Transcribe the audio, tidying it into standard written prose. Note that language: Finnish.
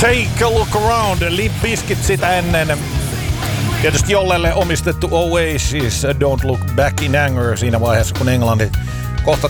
Take a look around. Limp Bizkit sitä ennen. Tietysti Jollelle omistettu Oasis, Don't Look Back in Anger siinä vaiheessa, kun Englanti